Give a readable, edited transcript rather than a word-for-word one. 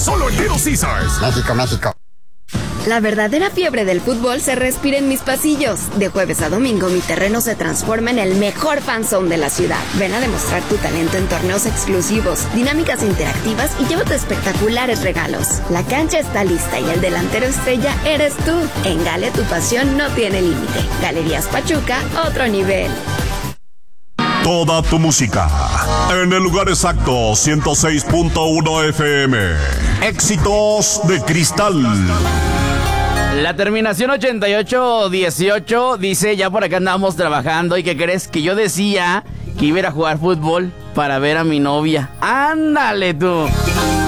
Solo en Little Caesars. México, México. La verdadera fiebre del fútbol se respira en mis pasillos. De jueves a domingo, mi terreno se transforma en el mejor fanzone de la ciudad. Ven a demostrar tu talento en torneos exclusivos, dinámicas interactivas y llévate espectaculares regalos. La cancha está lista y el delantero estrella eres tú. En Gale, tu pasión no tiene límite. Galerías Pachuca, otro nivel. Toda tu música en el lugar exacto, 106.1 FM. Éxitos de Cristal. La terminación 8818 dice, ya por acá andamos trabajando. ¿Y qué crees? Que yo decía que iba a ir a jugar fútbol para ver a mi novia. ¡Ándale tú!